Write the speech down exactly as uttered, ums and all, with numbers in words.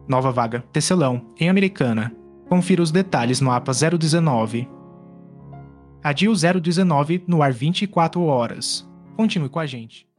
Nova vaga, Tecelão, em Americana. Confira os detalhes no A P A zero dezenove. A D I U zero dezenove no ar vinte e quatro horas. Continue com a gente.